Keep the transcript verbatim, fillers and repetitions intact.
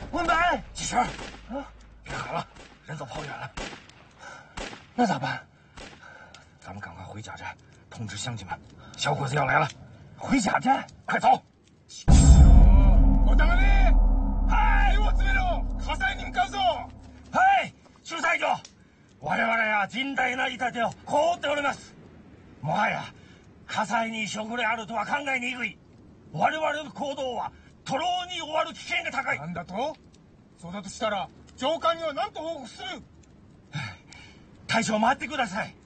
文本， 季轩，啊，别喊了，人都跑远了。 那咋办？ 咱们赶快回甲站，通知乡亲们，小伙子要来了。 回甲站， 快走！ おたまね。はい、を詰めろ。火災に向かうぞ。 はい、主裁長。我々は甚大な痛手を被っております。もはや火災に食であるとは考えにくい。我々の行動は徒労に終わる危険が高い。 なんだと？そうだとしたら上官には何と報告する？ 大将、待ってください。